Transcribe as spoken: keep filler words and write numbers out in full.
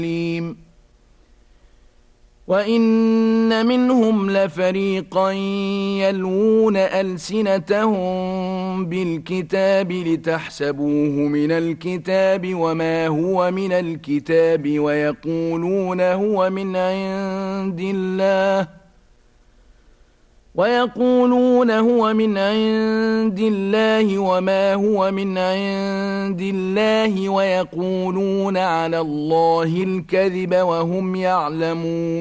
وإن منهم لفريقا يلوون ألسنتهم بالكتاب لتحسبوه من الكتاب وما هو من الكتاب ويقولون هو من عند الله ويقولون هو من عند الله وما هو من عند الله ويقولون على الله الكذب وهم يعلمون